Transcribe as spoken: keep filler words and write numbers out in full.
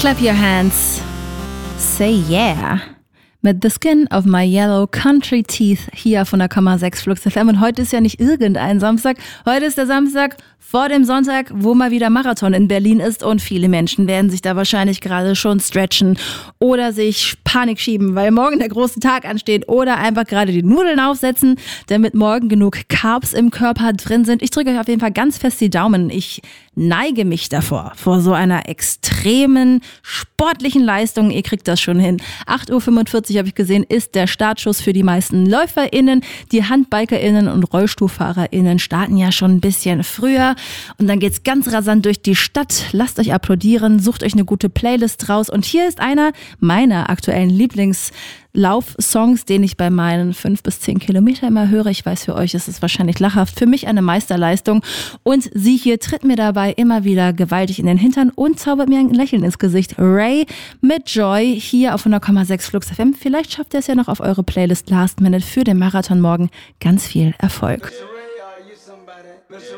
Clap your hands. Say yeah. Mit The Skin of My Yellow Country Teeth hier von der Komma sechs Flux F M. Und heute ist ja nicht irgendein Samstag. Heute ist der Samstag vor dem Sonntag, wo mal wieder Marathon in Berlin ist. Und viele Menschen werden sich da wahrscheinlich gerade schon stretchen oder sich Panik schieben, weil morgen der große Tag ansteht. Oder einfach gerade die Nudeln aufsetzen, damit morgen genug Carbs im Körper drin sind. Ich drücke euch auf jeden Fall ganz fest die Daumen. Ich neige mich davor, vor so einer extremen sportlichen Leistung. Ihr kriegt das schon hin. acht Uhr fünfundvierzig habe ich gesehen, ist der Startschuss für die meisten LäuferInnen. Die HandbikerInnen und RollstuhlfahrerInnen starten ja schon ein bisschen früher. Und dann geht's ganz rasant durch die Stadt. Lasst euch applaudieren, sucht euch eine gute Playlist raus. Und hier ist einer meiner aktuellen Lieblingslaufsongs, den ich bei meinen fünf bis zehn Kilometer immer höre. Ich weiß, für euch ist es wahrscheinlich lachhaft. Für mich eine Meisterleistung. Und sie hier tritt mir dabei immer wieder gewaltig in den Hintern und zaubert mir ein Lächeln ins Gesicht. Ray mit Joy hier auf hundert Komma sechs Flux F M. Vielleicht schafft ihr es ja noch auf eure Playlist Last Minute für den Marathon morgen. Ganz viel Erfolg.